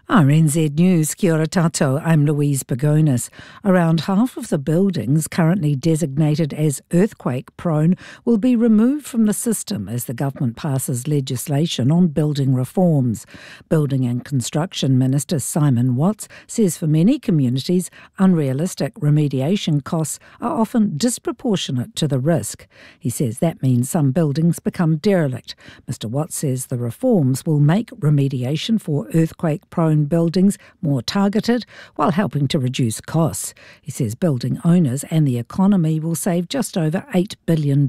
RNZ News, kia ora tātou, I'm Louise Pagonis. Around half of the buildings currently designated as earthquake-prone will be removed from the system as the government passes legislation on building reforms. Building and Construction Minister Simon Watts says for many communities, unrealistic remediation costs are often disproportionate to the risk. He says that means some buildings become derelict. Mr Watts says the reforms will make remediation for earthquake-prone buildings more targeted while helping to reduce costs. He says building owners and the economy will save just over $8 billion.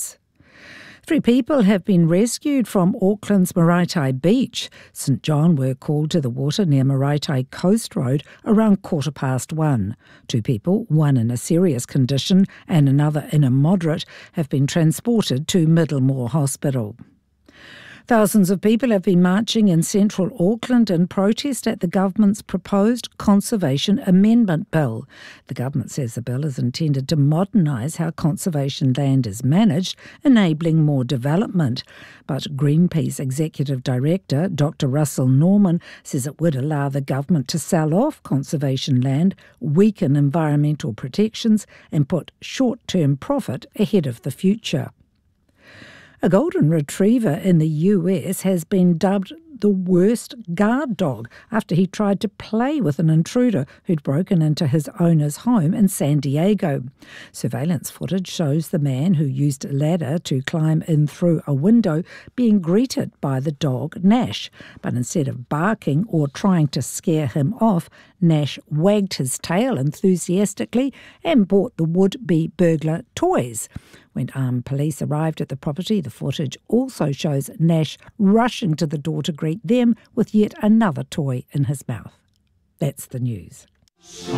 3 people have been rescued from Auckland's Maraetai Beach. St John were called to the water near Maraetai Coast Road around 1:15. 2 people, one in a serious condition and another in a moderate, have been transported to Middlemore Hospital. Thousands of people have been marching in central Auckland in protest at the government's proposed Conservation Amendment Bill. The government says the bill is intended to modernise how conservation land is managed, enabling more development. But Greenpeace Executive Director Dr Russell Norman says it would allow the government to sell off conservation land, weaken environmental protections and put short-term profit ahead of the future. A golden retriever in the US has been dubbed the worst guard dog after he tried to play with an intruder who'd broken into his owner's home in San Diego. Surveillance footage shows the man who used a ladder to climb in through a window being greeted by the dog Nash. But instead of barking or trying to scare him off, Nash wagged his tail enthusiastically and bought the would-be burglar toys. When armed police arrived at the property, the footage also shows Nash rushing to the door to greet them with yet another toy in his mouth. That's the news.